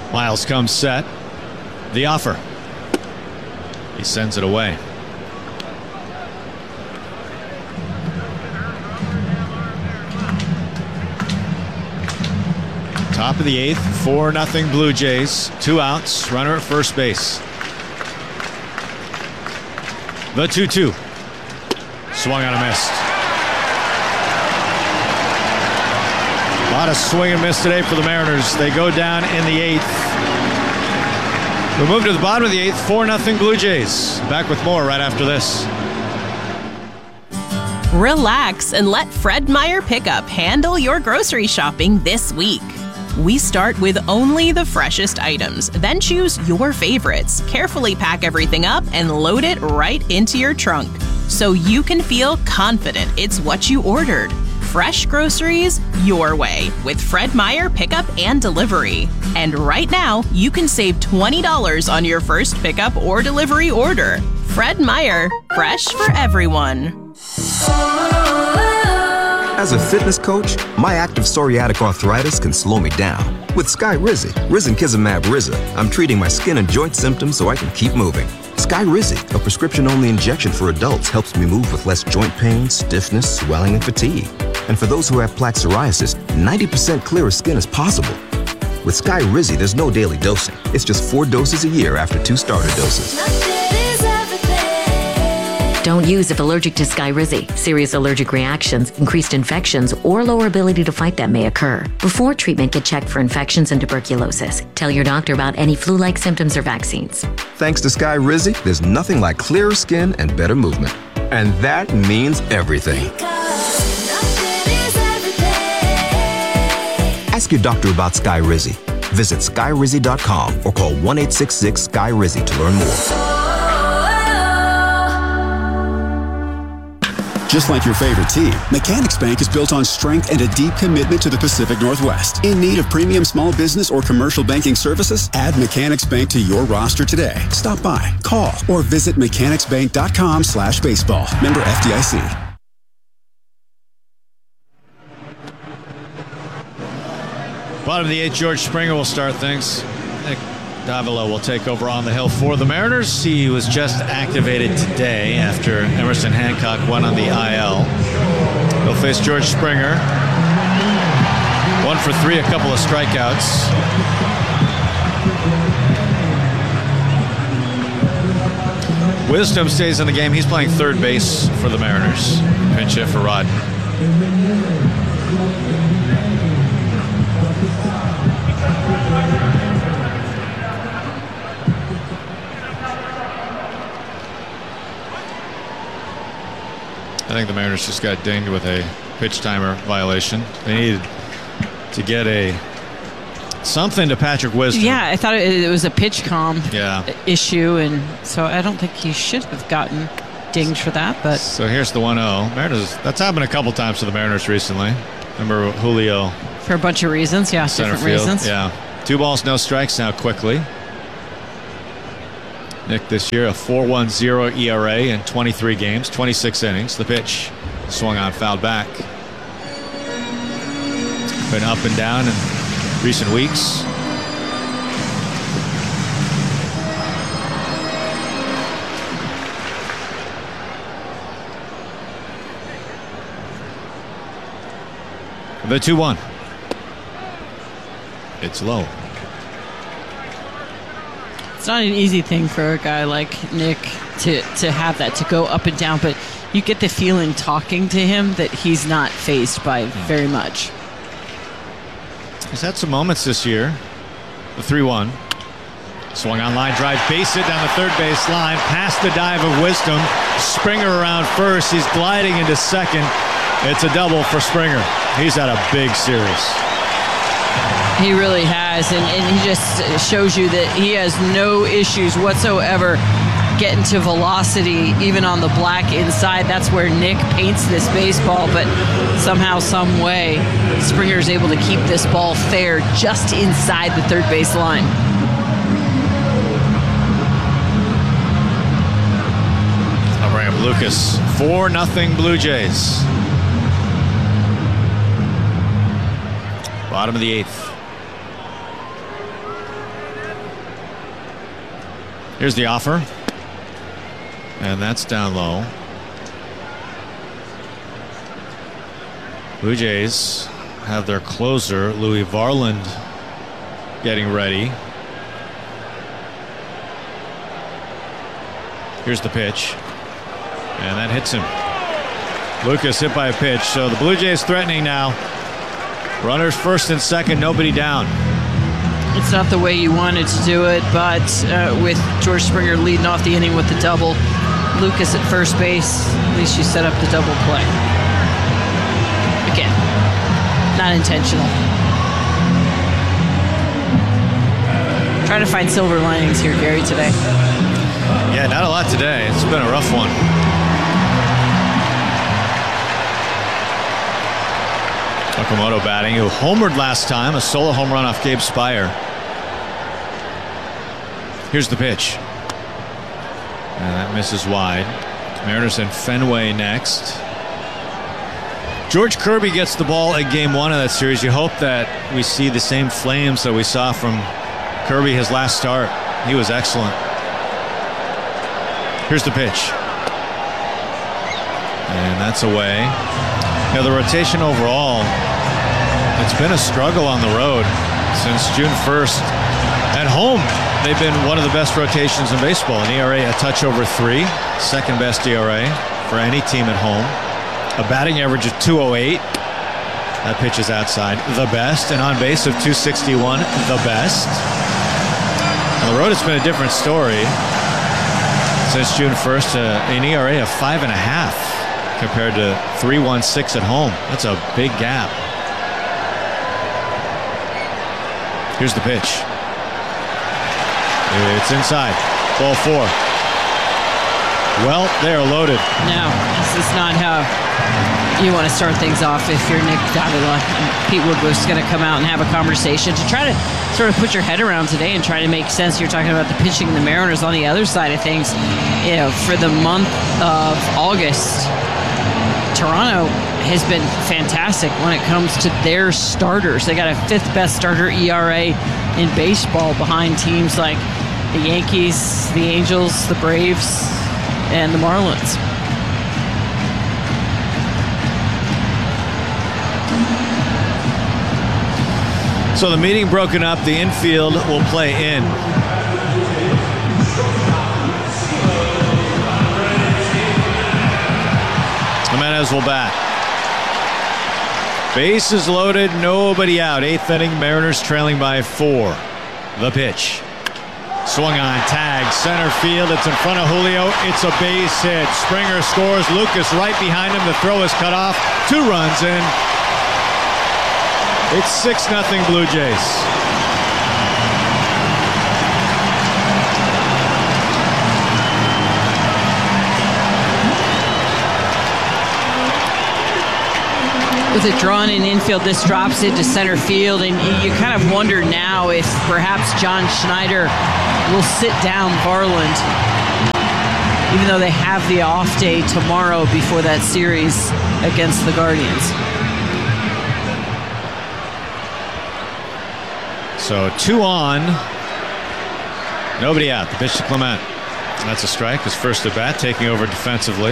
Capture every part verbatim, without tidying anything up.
Miles comes set. The offer. He sends it away. Top of the eighth, four nothing Blue Jays. Two outs, runner at first base. The two two. Swung on a miss. A lot of swing and miss today for the Mariners. They go down in the eighth. We move to the bottom of the eighth, four nothing Blue Jays. Back with more right after this. Relax and let Fred Meyer Pickup handle your grocery shopping this week. We start with only the freshest items, then choose your favorites, carefully pack everything up, and load it right into your trunk so you can feel confident it's what you ordered. Fresh groceries your way with Fred Meyer Pickup and Delivery. And right now, you can save twenty dollars on your first pickup or delivery order. Fred Meyer, fresh for everyone. As a fitness coach, my active psoriatic arthritis can slow me down. With Skyrizi, risankizumab Riza, I'm treating my skin and joint symptoms so I can keep moving. Skyrizi, a prescription-only injection for adults, helps me move with less joint pain, stiffness, swelling, and fatigue. And for those who have plaque psoriasis, ninety percent clearer skin is possible. With Skyrizi, there's no daily dosing. It's just four doses a year after two starter doses. Don't use if allergic to Skyrizi. Serious allergic reactions, increased infections, or lower ability to fight them may occur. Before treatment, get checked for infections and tuberculosis. Tell your doctor about any flu-like symptoms or vaccines. Thanks to Skyrizi, there's nothing like clearer skin and better movement. And that means everything. Ask your doctor about Skyrizi. Visit Skyrizi dot com or call one eight six six Sky Rizi to learn more. Just like your favorite team, Mechanics Bank is built on strength and a deep commitment to the Pacific Northwest. In need of premium small business or commercial banking services? Add Mechanics Bank to your roster today. Stop by, call, or visit mechanics bank dot com slash baseball. Member F D I C. Bottom of the eighth, George Springer will start things. Nick Davila will take over on the hill for the Mariners. He was just activated today after Emerson Hancock went on the I L. He'll face George Springer. One for three, a couple of strikeouts. Wisdom stays in the game. He's playing third base for the Mariners. Pinch hit for Rod. I think the Mariners just got dinged with a pitch timer violation. They needed to get a something to Patrick Wisdom. Yeah, I thought it, it was a pitch com yeah. issue, and so I don't think he should have gotten dinged for that. But so here's the one oh. Mariners. That's happened a couple times to the Mariners recently. Remember Julio? For a bunch of reasons, yeah, center different field. reasons. Yeah, two balls, no strikes now. Quickly. Nick this year a four point one oh E R A in twenty-three games, twenty-six innings. The pitch swung on, fouled back. Been up and down in recent weeks. The two one. It's low. It's not an easy thing for a guy like Nick to, to have that, to go up and down, but you get the feeling talking to him that he's not fazed by very much. He's had some moments this year. The three one. Swung on line drive, base hit down the third base line, past the dive of Wisdom. Springer around first. He's gliding into second. It's a double for Springer. He's had a big series. He really has, and, and he just shows you that he has no issues whatsoever getting to velocity, even on the black inside. That's where Nick paints this baseball, but somehow, some way, Springer is able to keep this ball fair just inside the third base line. I'll bring up Lucas. four nothing Blue Jays. Bottom of the eighth. Here's the offer. And that's down low. Blue Jays have their closer, Louis Varland, getting ready. Here's the pitch. And that hits him. Lucas hit by a pitch. So the Blue Jays threatening now. Runners first and second, nobody down. It's not the way you wanted to do it, but uh, with George Springer leading off the inning with the double, Lucas at first base, at least you set up the double play. Again, not intentional. Trying to find silver linings here, Gary, today. Yeah, not a lot today. It's been a rough one. Okamoto batting, who homered last time, a solo home run off Gabe Spire. Here's the pitch. And that misses wide. Mariners in Fenway next. George Kirby gets the ball at game one of that series. You hope that we see the same flames that we saw from Kirby his last start. He was excellent. Here's the pitch. And that's away. Now the rotation overall, it's been a struggle on the road since June first. At home, they've been one of the best rotations in baseball. An E R A a touch over three, second best E R A for any team at home. A batting average of two oh eight. That pitch is outside, the best. And on base of two sixty-one, the best. On the road, it's been a different story. Since June first, uh, an E R A of five and a half compared to three one six at home. That's a big gap. Here's the pitch. It's inside. Ball four. Well, they are loaded. No, this is not how you want to start things off if you're Nick Davila. Pete Woodruff's going to come out and have a conversation to try to sort of put your head around today and try to make sense. You're talking about the pitching, the Mariners on the other side of things. You know, for the month of August, Toronto has been fantastic when it comes to their starters. They got a fifth best starter E R A in baseball behind teams like the Yankees, the Angels, the Braves, and the Marlins. So the meeting broken up. The infield will play in. Jimenez will bat. Bases loaded, nobody out. Eighth inning, Mariners trailing by four. The pitch. Swung on, tag, center field. It's in front of Julio. It's a base hit. Springer scores. Lucas right behind him. The throw is cut off. Two runs in. It's six nothing Blue Jays. With it drawn in infield, this drops into center field, and you kind of wonder now if perhaps John Schneider will sit down Varland, even though they have the off day tomorrow before that series against the Guardians. So two on, nobody out. The pitch to Clement. That's a strike. His first at bat, taking over defensively.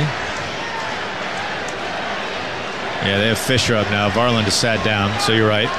Yeah, they have Fisher up now. Varland is sat down, so you're right.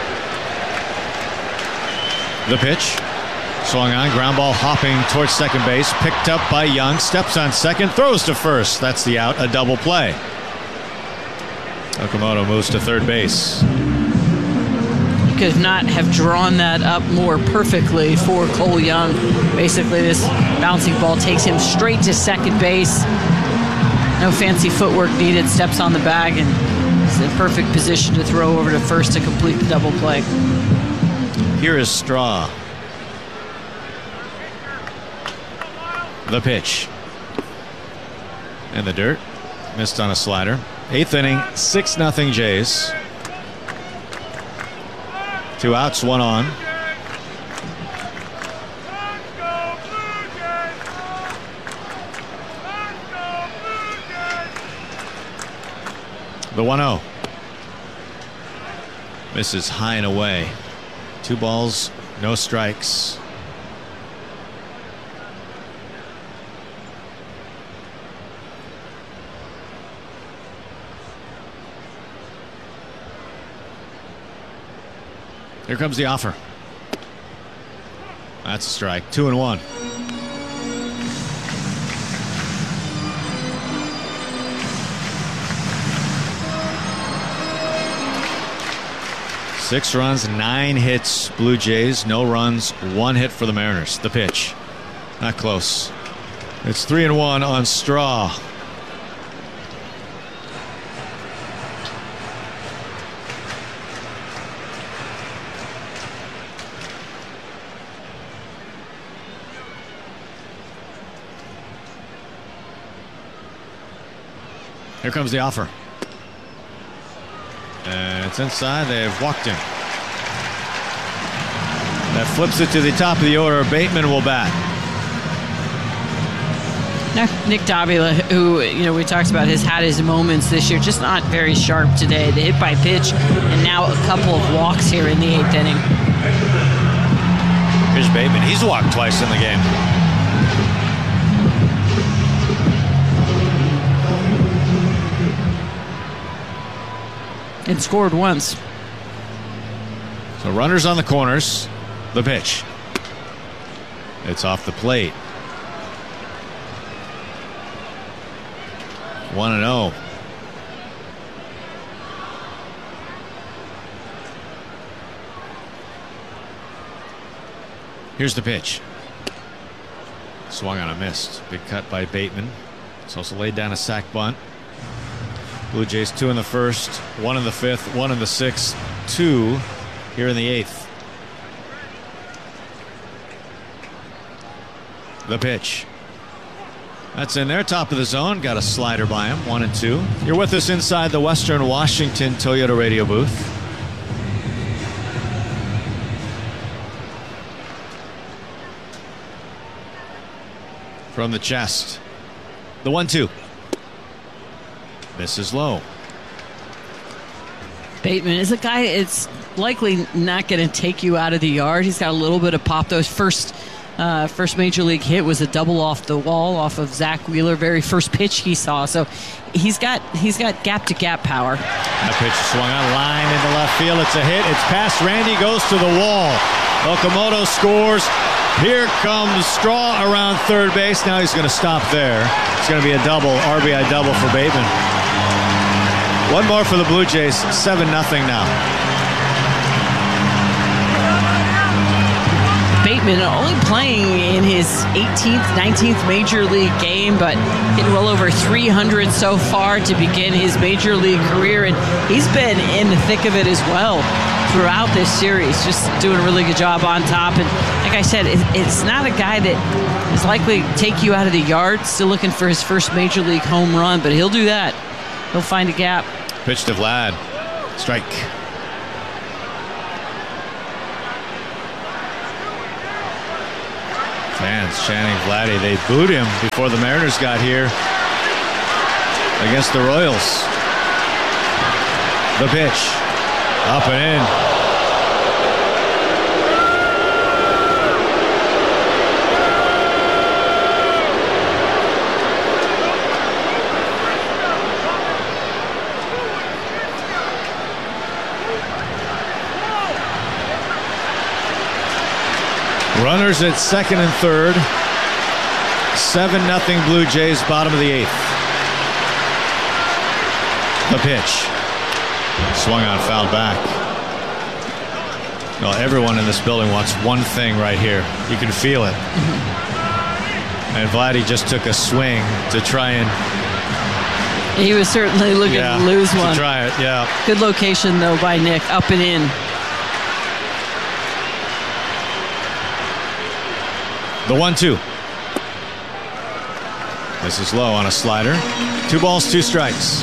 The pitch. Swung on, ground ball hopping towards second base. Picked up by Young. Steps on second, throws to first. That's the out, a double play. Okamoto moves to third base. Could not have drawn that up more perfectly for Cole Young. Basically, this bouncing ball takes him straight to second base. No fancy footwork needed. Steps on the bag and is in perfect position to throw over to first to complete the double play. Here is Straw. The pitch. In the dirt. Missed on a slider. Eighth inning, six nothing Jays. Two outs, one on. The one oh. Misses high and away. Two balls, no strikes. Here comes the offer. That's a strike. Two and one. Six runs, nine hits, Blue Jays. No runs, one hit for the Mariners. The pitch. Not close. It's three and one on Straw. Here comes the offer. And it's inside. They've walked him. That flips it to the top of the order. Bateman will bat. Nick Davila, who, you know, we talked about, has had his moments this year, just not very sharp today. The hit by pitch, and now a couple of walks here in the eighth inning. Here's Bateman. He's walked twice in the game. And scored once. So runners on the corners. The pitch. It's off the plate. one and oh. Here's the pitch. Swung on a missed. Big cut by Bateman. It's also laid down a sac bunt. Blue Jays two in the first, one in the fifth, one in the sixth, two here in the eighth. The pitch. That's in there, top of the zone. Got a slider by him, one and two. You're with us inside the Western Washington Toyota radio booth. From the chest. The one two. This is low. Bateman is a guy, it's likely not going to take you out of the yard. He's got a little bit of pop. Those first uh, first major league hit was a double off the wall off of Zach Wheeler, very first pitch he saw. So he's got he's got gap to gap power. That pitch swung on line into left field. It's a hit. It's past Randy, goes to the wall. Okamoto scores. Here comes Straw around third base. Now he's going to stop there. It's going to be a double, R B I double for Bateman. One more for the Blue Jays, seven nothing now. Bateman only playing in his eighteenth, nineteenth major league game, but hitting well over three hundred so far to begin his major league career, and he's been in the thick of it as well throughout this series, just doing a really good job on top. And like I said, it's not a guy that is likely to take you out of the yard, still looking for his first major league home run, but he'll do that. He'll find a gap. Pitch to Vlad. Strike. Fans chanting Vladdy. They booed him before the Mariners got here against the Royals. The pitch. Up and in. Runners at second and third. seven nothing Blue Jays, bottom of the eighth. The pitch. Swung on, fouled back. Well, everyone in this building wants one thing right here. You can feel it. And Vladdy just took a swing to try and... He was certainly looking yeah, to lose one. To try it, yeah. Good location, though, by Nick. Up and in. The one two. This is low on a slider. Two balls, two strikes.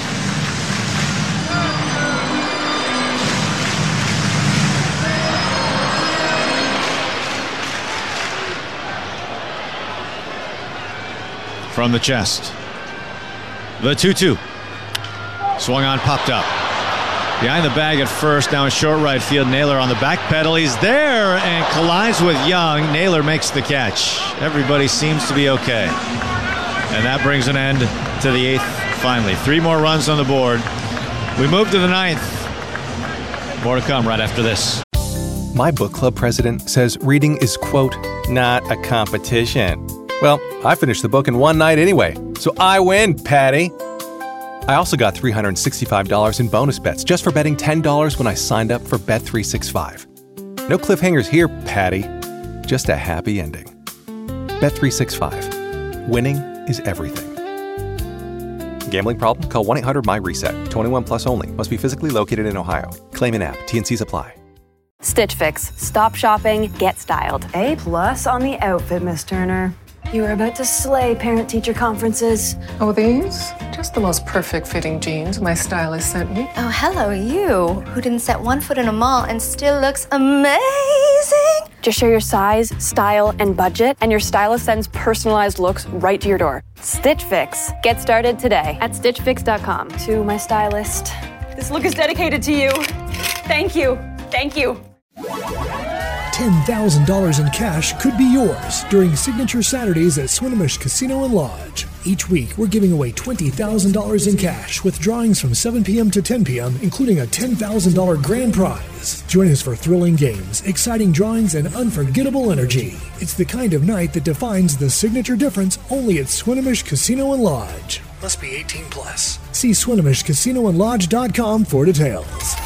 From the chest. The two two. Swung on, popped up. Behind the bag at first, now in short right field. Naylor on the back pedal. He's there and collides with Young. Naylor makes the catch. Everybody seems to be okay. And that brings an end to the eighth finally. Three more runs on the board. We move to the ninth. More to come right after this. My book club president says reading is, quote, not a competition. Well, I finished the book in one night anyway, so I win, Patty. I also got three hundred sixty-five dollars in bonus bets just for betting ten dollars when I signed up for Bet three sixty-five. No cliffhangers here, Patty. Just a happy ending. Bet three sixty-five. Winning is everything. Gambling problem? Call one eight hundred M Y reset. twenty-one plus only. Must be physically located in Ohio. Claim in app. T N Cs apply. Stitch Fix. Stop shopping, get styled. A plus on the outfit, Miss Turner. You were about to slay parent-teacher conferences. Oh, these? Just the most perfect fitting jeans my stylist sent me. Oh, hello, you, who didn't set one foot in a mall and still looks amazing. Just share your size, style, and budget, and your stylist sends personalized looks right to your door. Stitch Fix. Get started today at stitch fix dot com. To my stylist, this look is dedicated to you. Thank you. Thank you. ten thousand dollars in cash could be yours during Signature Saturdays at Swinomish Casino and Lodge. Each week, we're giving away twenty thousand dollars in cash with drawings from seven p.m. to ten p.m., including a ten thousand dollars grand prize. Join us for thrilling games, exciting drawings, and unforgettable energy. It's the kind of night that defines the signature difference only at Swinomish Casino and Lodge. Must be eighteen plus. See Swinomish Casino and Lodge dot com for details.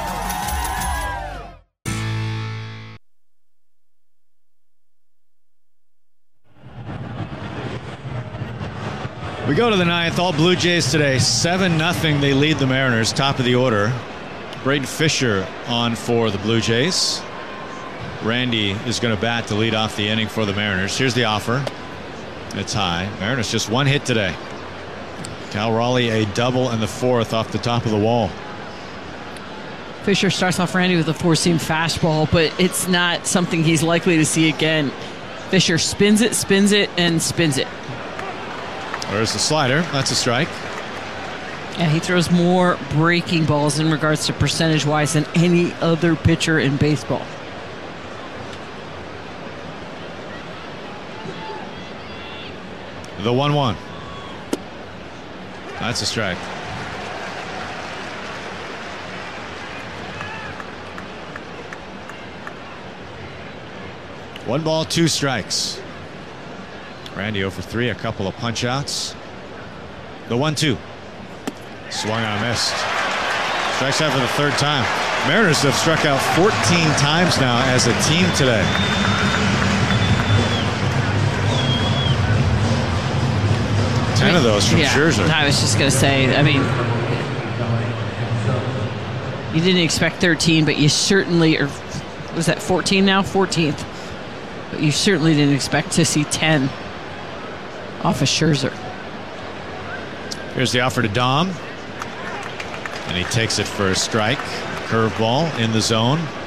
We go to the ninth. All Blue Jays today. seven nothing. They lead the Mariners. Top of the order. Braden Fisher on for the Blue Jays. Randy is going to bat to lead off the inning for the Mariners. Here's the offer. It's high. Mariners just one hit today. Cal Raleigh a double in the fourth off the top of the wall. Fisher starts off Randy with a four-seam fastball, but it's not something he's likely to see again. Fisher spins it, spins it, and spins it. There's the slider. That's a strike. Yeah, he throws more breaking balls in regards to percentage-wise than any other pitcher in baseball. The one one. That's a strike. One ball, two strikes. Randy oh for three, a couple of punch outs. The one two. Swung on a missed. Strikes out for the third time. Mariners have struck out fourteen times now as a team today. ten I mean, of those from yeah, Scherzer. I was just going to say, I mean, you didn't expect thirteen, but you certainly, or was that fourteen now? fourteenth. But you certainly didn't expect to see ten off of Scherzer. Here's the offer to Dom. And he takes it for a strike. Curveball in the zone.